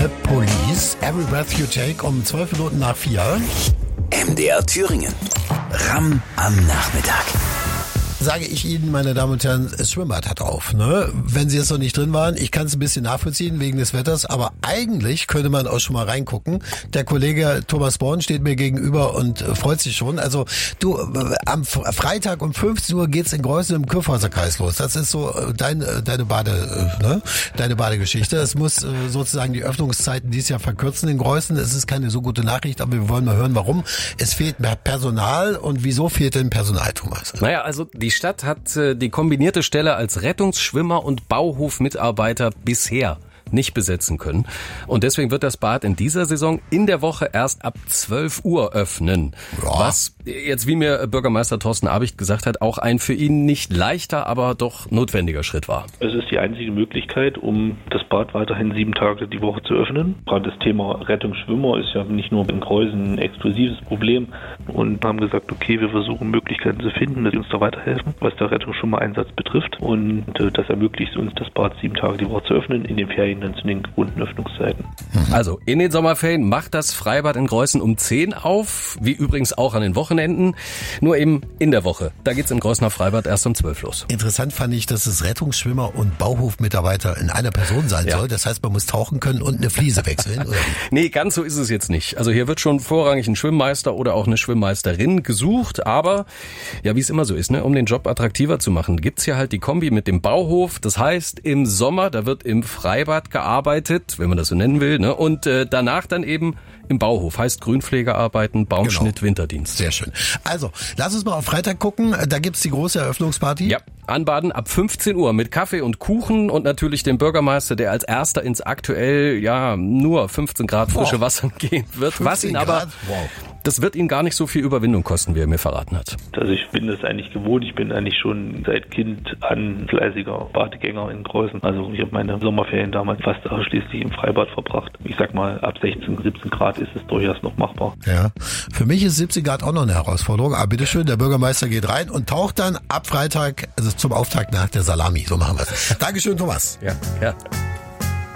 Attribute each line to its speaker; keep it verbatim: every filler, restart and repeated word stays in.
Speaker 1: The Police, Every Breath You Take, um zwölf Minuten nach vier.
Speaker 2: M D R Thüringen. Ram am Nachmittag.
Speaker 1: Sage ich Ihnen, meine Damen und Herren, das Schwimmbad hat auf. Ne? Wenn Sie jetzt noch nicht drin waren, ich kann es ein bisschen nachvollziehen wegen des Wetters, aber eigentlich könnte man auch schon mal reingucken. Der Kollege Thomas Born steht mir gegenüber und freut sich schon. Also du, am Freitag um fünfzehn Uhr geht's in Greußen im Kyffhäuserkreis los. Das ist so dein, deine Bade, ne? deine Badegeschichte. Es muss sozusagen die Öffnungszeiten dieses Jahr verkürzen in Greußen. Es ist keine so gute Nachricht, aber wir wollen mal hören, warum. Es fehlt mehr Personal und wieso fehlt denn Personal, Thomas?
Speaker 3: Naja, also die Die Stadt hat äh, die kombinierte Stelle als Rettungsschwimmer und Bauhofmitarbeiter bisher nicht besetzen können. Und deswegen wird das Bad in dieser Saison in der Woche erst ab zwölf Uhr öffnen. Ja. Was jetzt, wie mir Bürgermeister Thorsten Abicht gesagt hat, auch ein für ihn nicht leichter, aber doch notwendiger Schritt war.
Speaker 4: Es ist die einzige Möglichkeit, um das Bad weiterhin sieben Tage die Woche zu öffnen. Gerade das Thema Rettungsschwimmer ist ja nicht nur in Greußen ein exklusives Problem und haben gesagt, okay, wir versuchen Möglichkeiten zu finden, die uns da weiterhelfen, was der Rettungsschwimmer-Einsatz betrifft. Und äh, das ermöglicht uns, das Bad sieben Tage die Woche zu öffnen, in den Ferien dann zu den gewohnten Öffnungszeiten.
Speaker 3: Also in den Sommerferien macht das Freibad in Greußen um zehn auf, wie übrigens auch an den Wochenenden, nur eben in der Woche. Da geht's im Greußener Freibad erst um zwölf los.
Speaker 1: Interessant fand ich, dass es Rettungsschwimmer und Bauhofmitarbeiter in einer Person sein ja. soll. Das heißt, man muss tauchen können und eine Fliese wechseln, oder wie?
Speaker 3: Nee, ganz so ist es jetzt nicht. Also hier wird schon vorrangig ein Schwimmmeister oder auch eine Schwimmmeisterin gesucht, aber ja, wie es immer so ist, ne, um den Job attraktiver zu machen, gibt's hier halt die Kombi mit dem Bauhof. Das heißt, im Sommer, da wird im Freibad gearbeitet, wenn man das so nennen will, ne? Und äh, danach dann eben im Bauhof. Heißt Grünpflegearbeiten, Baumschnitt, genau. Winterdienst.
Speaker 1: Sehr schön. Also, lass uns mal auf Freitag gucken. Da gibt's die große Eröffnungsparty.
Speaker 3: Ja, anbaden ab fünfzehn Uhr mit Kaffee und Kuchen und natürlich dem Bürgermeister, der als erster ins aktuell ja nur fünfzehn Grad frische wow. Wasser gehen wird. Was ihn aber, wow. das wird ihn gar nicht so viel Überwindung kosten, wie er mir verraten hat.
Speaker 4: Also ich bin das eigentlich gewohnt. Ich bin eigentlich schon seit Kind an fleißiger Badegänger in Greußen. Also ich habe meine Sommerferien damals fast ausschließlich im Freibad verbracht. Ich sag mal, ab sechzehn, siebzehn Grad ist es durchaus noch machbar.
Speaker 1: Ja, für mich ist siebzehn Grad auch noch eine Herausforderung. Aber bitteschön, der Bürgermeister geht rein und taucht dann ab Freitag, also zum Auftakt nach der Salami. So machen wir es. Dankeschön, Thomas.
Speaker 3: Ja, ja.